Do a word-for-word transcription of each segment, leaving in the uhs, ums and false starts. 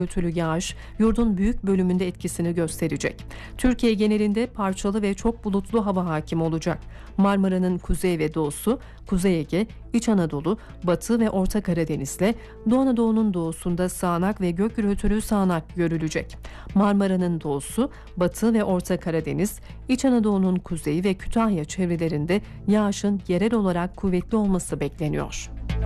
Gürültülü yağış yurdun büyük bölümünde etkisini gösterecek. Türkiye genelinde parçalı ve çok bulutlu hava hakim olacak. Marmara'nın kuzey ve doğusu, Kuzey Ege, İç Anadolu, Batı ve Orta Karadeniz'le Doğu Anadolu'nun doğusunda sağanak ve gök gürültülü sağanak görülecek. Marmara'nın doğusu, Batı ve Orta Karadeniz, İç Anadolu'nun kuzeyi ve Kütahya çevrelerinde yağışın yerel olarak kuvvetli olması bekleniyor.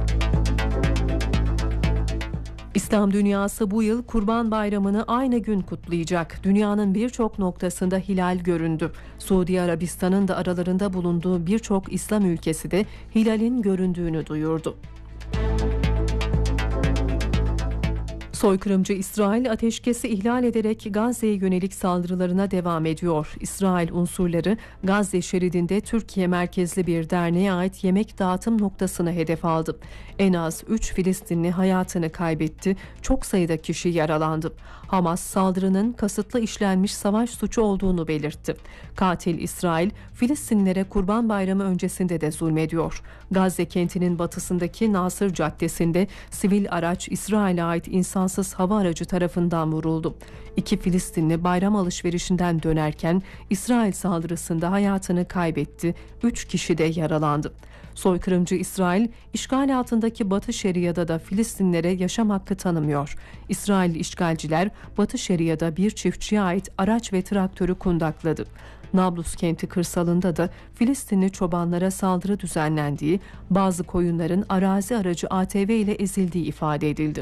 İslam dünyası bu yıl Kurban Bayramı'nı aynı gün kutlayacak. Dünyanın birçok noktasında hilal göründü. Suudi Arabistan'ın da aralarında bulunduğu birçok İslam ülkesi de hilalin göründüğünü duyurdu. Soykırımcı İsrail ateşkesi ihlal ederek Gazze'ye yönelik saldırılarına devam ediyor. İsrail unsurları Gazze şeridinde Türkiye merkezli bir derneğe ait yemek dağıtım noktasını hedef aldı. En az üç Filistinli hayatını kaybetti, çok sayıda kişi yaralandı. Hamas saldırının kasıtlı işlenmiş savaş suçu olduğunu belirtti. Katil İsrail, Filistinlilere Kurban Bayramı öncesinde de zulmediyor. Gazze kentinin batısındaki Nasır Caddesi'nde sivil araç İsrail'e ait insansız hava aracı tarafından vuruldu. İki Filistinli bayram alışverişinden dönerken İsrail saldırısında hayatını kaybetti, üç kişi de yaralandı. Soykırımcı İsrail, işgal altındaki Batı Şeria'da da Filistinlere yaşam hakkı tanımıyor. İsrail işgalciler Batı Şeria'da bir çiftçiye ait araç ve traktörü kundakladı. Nablus kenti kırsalında da Filistinli çobanlara saldırı düzenlendiği, bazı koyunların arazi aracı A T V ile ezildiği ifade edildi.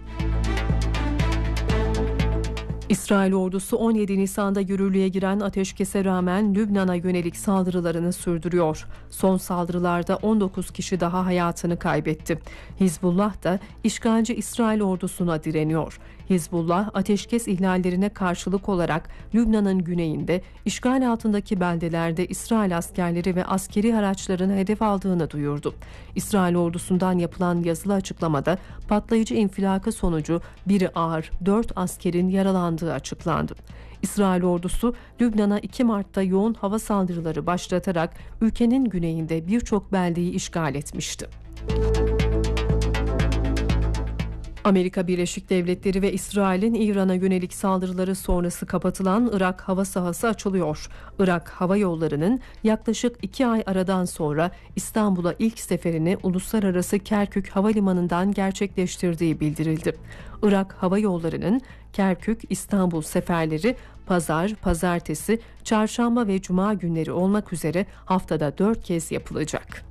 İsrail ordusu on yedi Nisan'da yürürlüğe giren ateşkese rağmen Lübnan'a yönelik saldırılarını sürdürüyor. Son saldırılarda on dokuz kişi daha hayatını kaybetti. Hizbullah da işgalci İsrail ordusuna direniyor. Hizbullah ateşkes ihlallerine karşılık olarak Lübnan'ın güneyinde işgal altındaki beldelerde İsrail askerleri ve askeri araçlarını hedef aldığını duyurdu. İsrail ordusundan yapılan yazılı açıklamada patlayıcı infilakı sonucu biri ağır, dört askerin yaralandığı açıklandı. İsrail ordusu Lübnan'a iki Mart'ta yoğun hava saldırıları başlatarak ülkenin güneyinde birçok beldeyi işgal etmişti. Amerika Birleşik Devletleri ve İsrail'in İran'a yönelik saldırıları sonrası kapatılan Irak hava sahası açılıyor. Irak Hava Yolları'nın yaklaşık iki ay aradan sonra İstanbul'a ilk seferini Uluslararası Kerkük Havalimanı'ndan gerçekleştirdiği bildirildi. Irak Hava Yolları'nın Kerkük-İstanbul seferleri pazar, pazartesi, çarşamba ve cuma günleri olmak üzere haftada dört kez yapılacak.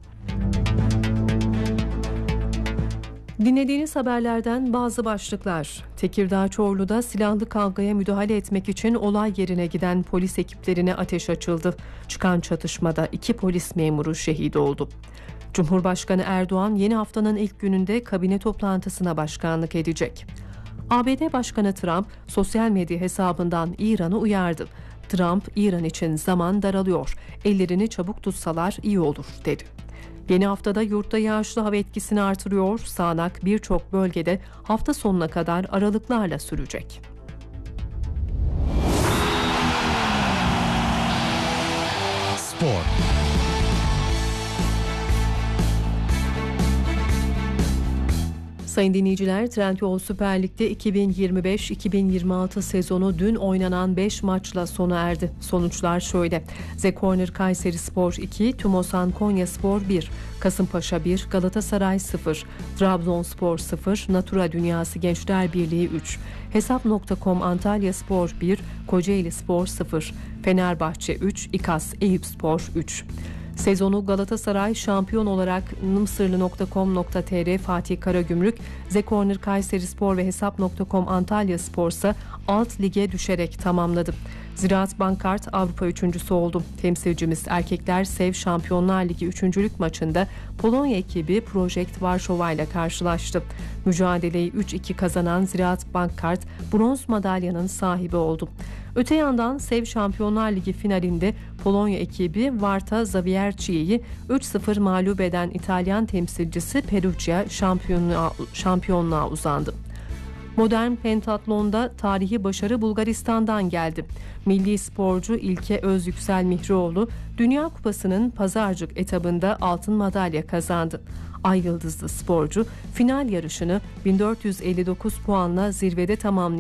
Dinlediğiniz haberlerden bazı başlıklar. Tekirdağ Çorlu'da silahlı kavgaya müdahale etmek için olay yerine giden polis ekiplerine ateş açıldı. Çıkan çatışmada iki polis memuru şehit oldu. Cumhurbaşkanı Erdoğan yeni haftanın ilk gününde kabine toplantısına başkanlık edecek. A B D Başkanı Trump sosyal medya hesabından İran'ı uyardı. Trump, İran için zaman daralıyor, ellerini çabuk tutsalar iyi olur dedi. Yeni haftada yurtta yağışlı hava etkisini artırıyor. Sağanak birçok bölgede hafta sonuna kadar aralıklarla sürecek. Spor. Sayın dinleyiciler, Trendyol Süper Lig'de iki bin yirmi beş iki bin yirmi altı sezonu dün oynanan beş maçla sona erdi. Sonuçlar şöyle: Zekorner Kayserispor iki, Tumosan Konyaspor bir, Kasımpaşa bir, Galatasaray sıfır, Trabzonspor sıfır, Natura Dünyası Gençler Birliği üç, Hesap nokta com Antalyaspor bir, Kocaelispor sıfır, Fenerbahçe üç, İKAS Eyüpspor üç. Sezonu Galatasaray şampiyon olarak mısırlı nokta com nokta tr, Fatih Karagümrük, Zekorner Kayserispor ve Hesap nokta com Antalyaspor ise alt lige düşerek tamamladı. Ziraat Bankart Avrupa üçüncüsü oldu. Temsilcimiz erkekler Sev Şampiyonlar Ligi üçüncülük maçında Polonya ekibi Project Varşova ile karşılaştı. Mücadeleyi üç iki kazanan Ziraat Bankart bronz madalyanın sahibi oldu. Öte yandan Sev Şampiyonlar Ligi finalinde Polonya ekibi Varta Zawiercie'yi üç sıfır mağlup eden İtalyan temsilcisi Perugia şampiyonluğa, şampiyonluğa uzandı. Modern pentatlonda tarihi başarı Bulgaristan'dan geldi. Milli sporcu İlke Özyüksel Mihrioğlu Dünya Kupası'nın Pazarcık etabında altın madalya kazandı. Ay yıldızlı sporcu final yarışını bin dört yüz elli dokuz puanla zirvede tamamladı.